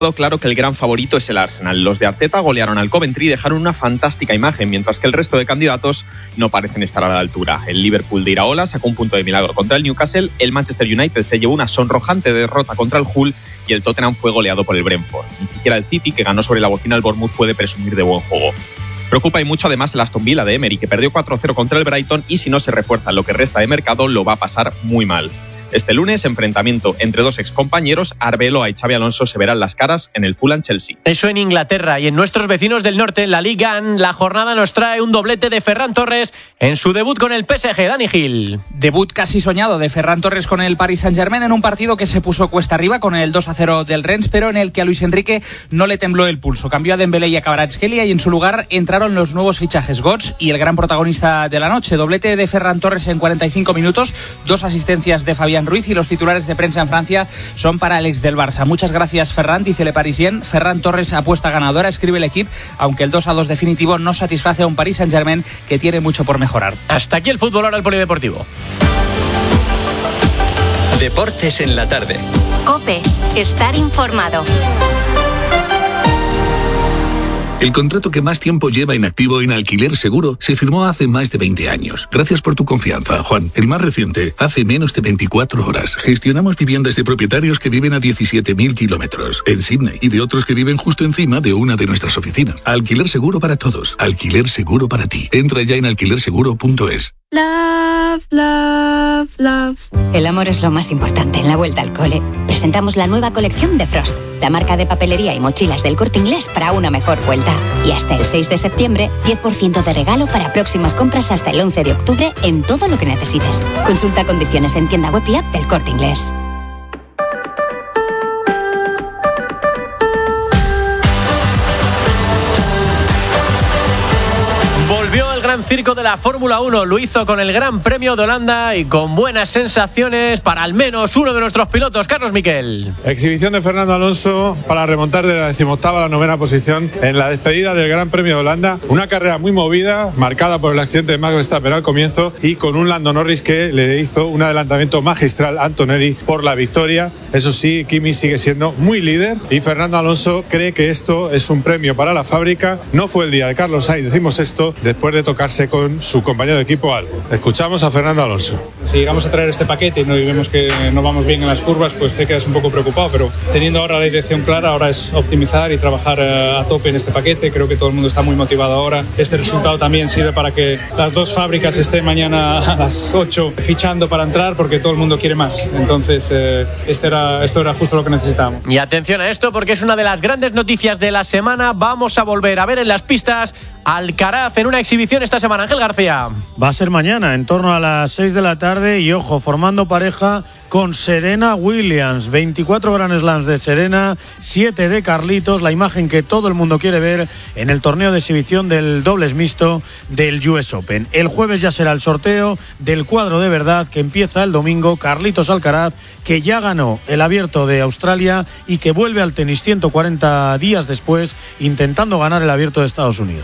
claro que el gran favorito es el Arsenal. Los de Arteta golearon al Coventry y dejaron una fantástica imagen, mientras que el resto de candidatos no parecen estar a la altura. El Liverpool de Iraola sacó un punto de milagro contra el Newcastle, el Manchester United se llevó una sonrojante derrota contra el Hull y el Tottenham fue goleado por el Brentford. Ni siquiera el City, que ganó sobre la bocina al Bournemouth, puede presumir de buen juego. Preocupa y mucho además el Aston Villa de Emery, que perdió 4-0 contra el Brighton y si no se refuerza lo que resta de mercado lo va a pasar muy mal. Este lunes, enfrentamiento entre dos excompañeros, Arbeloa y Xabi Alonso se verán las caras en el Fulham-Chelsea. Eso en Inglaterra, y en nuestros vecinos del norte, en la Liga 1, la jornada nos trae un doblete de Ferran Torres en su debut con el PSG. Dani Gil. Debut casi soñado de Ferran Torres con el Paris Saint-Germain en un partido que se puso cuesta arriba con el 2-0 del Rennes, pero en el que a Luis Enrique no le tembló el pulso. Cambió a Dembélé y a Kvaratskhelia y en su lugar entraron los nuevos fichajes Götze y el gran protagonista de la noche. Doblete de Ferran Torres en 45 minutos, 2 asistencias de Fabián Ruiz y los titulares de prensa en Francia son para el ex del Barça. Muchas gracias, Ferran, dice Le Parisien. Ferran Torres apuesta ganadora, escribe el equipo, aunque el 2-2 definitivo no satisface a un Paris Saint-Germain que tiene mucho por mejorar. Hasta aquí el fútbol, ahora el polideportivo. Deportes en la tarde. COPE, estar informado. El contrato que más tiempo lleva inactivo en Alquiler Seguro se firmó hace más de 20 años. Gracias por tu confianza, Juan. El más reciente, hace menos de 24 horas. Gestionamos viviendas de propietarios que viven a 17.000 kilómetros en Sydney y de otros que viven justo encima de una de nuestras oficinas. Alquiler Seguro para todos. Alquiler Seguro para ti. Entra ya en alquilerseguro.es. Love, love, love. El amor es lo más importante en la vuelta al cole. Presentamos la nueva colección de Frost, la marca de papelería y mochilas del Corte Inglés para una mejor vuelta. Y hasta el 6 de septiembre, 10% de regalo para próximas compras hasta el 11 de octubre en todo lo que necesites. Consulta condiciones en tienda web y app del Corte Inglés. Volvió el gran circo de la Fórmula 1, lo hizo con el Gran Premio de Holanda y con buenas sensaciones para al menos uno de nuestros pilotos, Carlos Miquel. Exhibición de Fernando Alonso para remontar de la 18ª a la 9ª posición en la despedida del Gran Premio de Holanda. Una carrera muy movida, marcada por el accidente de Max Verstappen al comienzo y con un Lando Norris que le hizo un adelantamiento magistral a Antonelli por la victoria. Eso sí, Kimi sigue siendo muy líder y Fernando Alonso cree que esto es un premio para la fábrica. No fue el día de Carlos Sainz, decimos esto, después de tocarse con su compañero de equipo Albon. Escuchamos a Fernando Alonso. Si llegamos a traer este paquete y vemos que no vamos bien en las curvas, pues te quedas un poco preocupado, pero teniendo ahora la dirección clara, ahora es optimizar y trabajar a tope en este paquete. Creo que todo el mundo está muy motivado ahora. Este resultado también sirve para que las dos fábricas estén mañana a las 8 fichando para entrar, porque todo el mundo quiere más. Entonces esto era justo lo que necesitábamos. Y atención a esto, porque es una de las grandes noticias de la semana. Vamos a volver a ver en las pistas Alcaraz en una exhibición esta semana. Ángel García. Va a ser mañana, en torno a las 6 de la tarde, y ojo, formando pareja con Serena Williams. 24 Grand Slams de Serena, 7 de Carlitos, la imagen que todo el mundo quiere ver en el torneo de exhibición del dobles mixto del US Open. El jueves ya será el sorteo del cuadro de verdad que empieza el domingo. Carlitos Alcaraz, que ya ganó el Abierto de Australia y que vuelve al tenis 140 días después, intentando ganar el Abierto de Estados Unidos.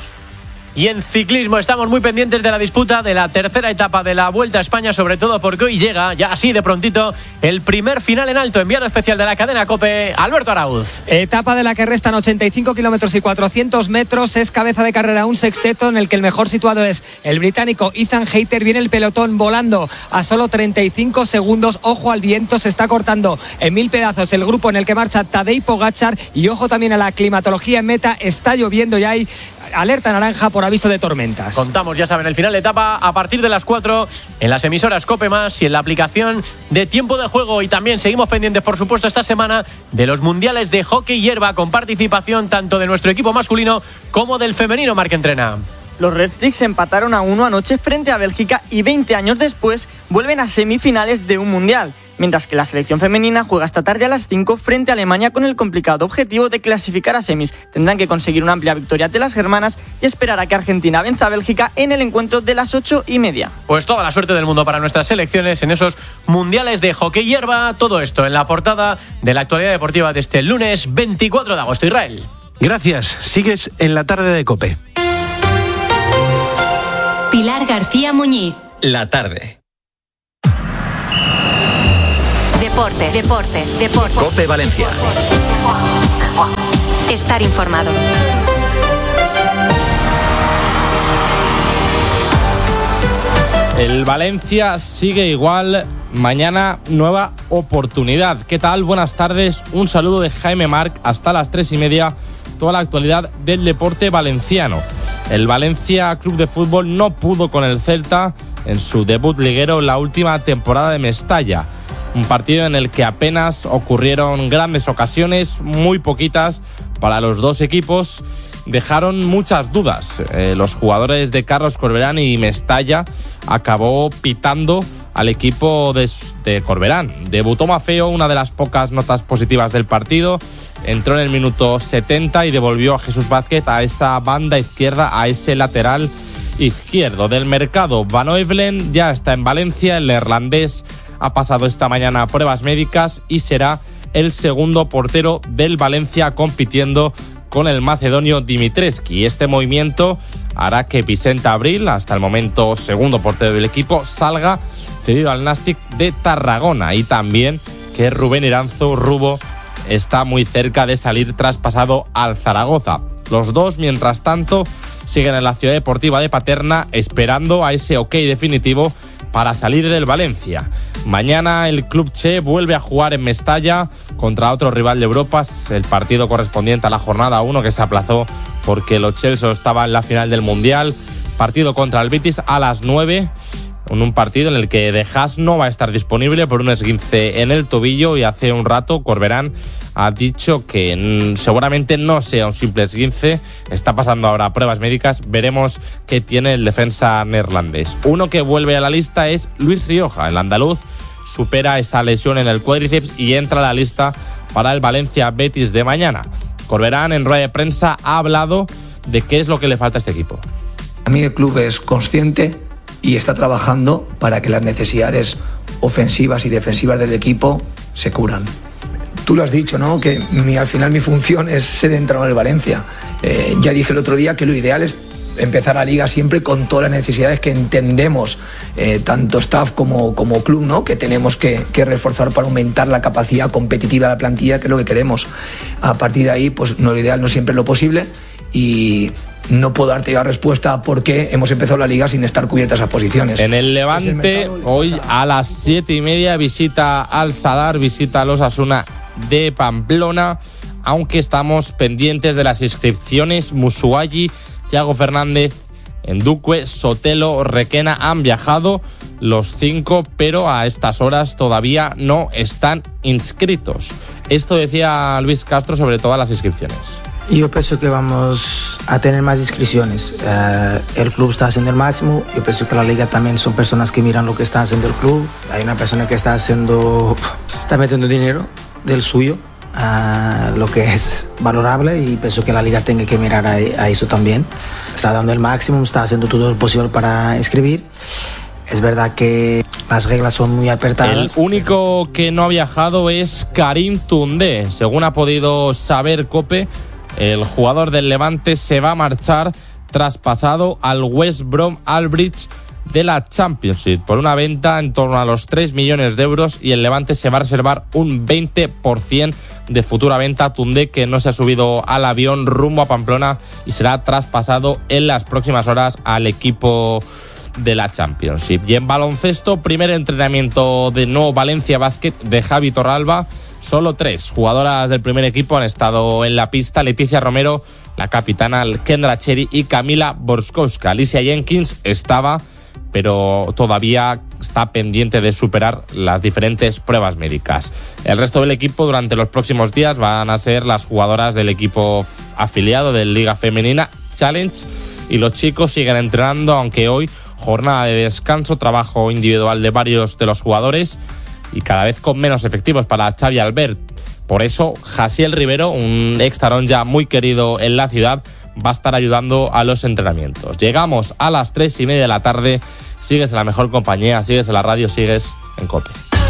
Y en ciclismo estamos muy pendientes de la disputa de la tercera etapa de la Vuelta a España, sobre todo porque hoy llega, ya así de prontito, el primer final en alto. Enviado especial de la cadena COPE, Alberto Arauz. Etapa de la que restan 85 kilómetros y 400 metros. Es cabeza de carrera un sexteto en el que el mejor situado es el británico Ethan Hayter. Viene el pelotón volando a solo 35 segundos. Ojo al viento, se está cortando en 1000 pedazos el grupo en el que marcha Tadej Pogačar. Y ojo también a la climatología en meta. Está lloviendo y hay alerta naranja por aviso de tormentas. Contamos, ya saben, el final de etapa a partir de las 4 en las emisoras COPE Más y en la aplicación de Tiempo de Juego. Y también seguimos pendientes, por supuesto, esta semana de los mundiales de hockey hierba, con participación tanto de nuestro equipo masculino como del femenino. Marc Entrena. Los Red Sticks empataron a 1 anoche frente a Bélgica y 20 años después vuelven a semifinales de un mundial. Mientras que la selección femenina juega esta tarde a las 5 frente a Alemania con el complicado objetivo de clasificar a semis. Tendrán que conseguir una amplia victoria de las germanas y esperar a que Argentina venza a Bélgica en el encuentro de las 8:30. Pues toda la suerte del mundo para nuestras selecciones en esos mundiales de hockey hierba. Todo esto en la portada de la actualidad deportiva de este lunes 24 de agosto. Israel. Gracias. Sigues en la tarde de COPE. Pilar García Muñiz. La tarde. Deportes. COPE Valencia. estar informado. El Valencia sigue igual. Mañana nueva oportunidad. ¿Qué tal? Buenas tardes. Un saludo de Jaime Marc. Hasta las 3:30. Toda la actualidad del deporte valenciano. El Valencia Club de Fútbol no pudo con el Celta en su debut liguero la última temporada de Mestalla. Un partido en el que apenas ocurrieron grandes ocasiones, muy poquitas para los dos equipos. Dejaron muchas dudas. Los jugadores de Carlos Corberán y Mestalla acabó pitando al equipo de Corberán. Debutó Mafeo, una de las pocas notas positivas del partido. Entró en el minuto 70 y devolvió a Jesús Vázquez a esa banda izquierda, a ese lateral izquierdo. Del mercado, Van Oevelen ya está en Valencia. El neerlandés ha pasado esta mañana pruebas médicas y será el segundo portero del Valencia, compitiendo con el macedonio Dimitrescu. Este movimiento hará que Vicente Abril, hasta el momento segundo portero del equipo, salga cedido al Nàstic de Tarragona, y también que Rubén Iranzo Rubo está muy cerca de salir traspasado al Zaragoza. Los dos, mientras tanto, siguen en la Ciudad Deportiva de Paterna esperando a ese ok definitivo para salir del Valencia. Mañana el Club Che vuelve a jugar en Mestalla contra otro rival de Europa, el partido correspondiente a la jornada 1, que se aplazó porque los Chelsea estaban en la final del Mundial. Partido contra el Betis a las 9, en un partido en el que De Haas no va a estar disponible por un esguince en el tobillo, y hace un rato Corberán ha dicho que seguramente no sea un simple esguince. Está pasando ahora pruebas médicas. Veremos qué tiene el defensa neerlandés. Uno que vuelve a la lista es Luis Rioja. El andaluz supera esa lesión en el cuádriceps y entra a la lista para el Valencia Betis de mañana. Corberán, en rueda de prensa, ha hablado de qué es lo que le falta a este equipo. A mí el club es consciente y está trabajando para que las necesidades ofensivas y defensivas del equipo se cubran. Tú lo has dicho, ¿no? Que al final mi función es ser entrenador del Valencia. Ya dije el otro día que lo ideal es empezar la liga siempre con todas las necesidades que entendemos, tanto staff como club, ¿no? Que tenemos que reforzar para aumentar la capacidad competitiva de la plantilla, que es lo que queremos. A partir de ahí, pues lo ideal no siempre es lo posible, y no puedo darte ya respuesta porque hemos empezado la liga sin estar cubiertas esas posiciones. En el Levante, hoy a las 7:30, visita al Sadar, visita a los Osasuna de Pamplona, aunque estamos pendientes de las inscripciones. Musuayi, Thiago Fernández, Nduque, Sotelo, Requena han viajado los 5, pero a estas horas todavía no están inscritos. Esto decía Luis Castro sobre todas las inscripciones. Yo pienso que vamos a tener más inscripciones. El club está haciendo el máximo. Yo pienso que la liga también son personas que miran lo que está haciendo el club. Hay una persona que está metiendo dinero del suyo, lo que es valorable, y pienso que la liga tiene que mirar a eso también. Está dando el máximo, está haciendo todo lo posible para inscribir. Es verdad que las reglas son muy apretadas. El único que no ha viajado es Karim Toundé. Según ha podido saber COPE, el jugador del Levante se va a marchar traspasado al West Brom Albion de la Championship por una venta en torno a los 3 millones de euros, y el Levante se va a reservar un 20% de futura venta. Toundé, que no se ha subido al avión rumbo a Pamplona, y será traspasado en las próximas horas al equipo de la Championship. Y en baloncesto, primer entrenamiento de nuevo Valencia Basket de Javi Torralba. Solo 3 jugadoras del primer equipo han estado en la pista: Leticia Romero, la capitana, Kendra Cherry y Camila Borskowska. Alicia Jenkins estaba, pero todavía está pendiente de superar las diferentes pruebas médicas. El resto del equipo durante los próximos días van a ser las jugadoras del equipo afiliado de Liga Femenina Challenge, y los chicos siguen entrenando, aunque hoy jornada de descanso, trabajo individual de varios de los jugadores y cada vez con menos efectivos para Xavi Albert. Por eso, Jasiel Rivero, un ex Tarón ya muy querido en la ciudad, va a estar ayudando a los entrenamientos. Llegamos a las 3:30 de la tarde. Sigues en la mejor compañía, sigues en la radio, sigues en COPE.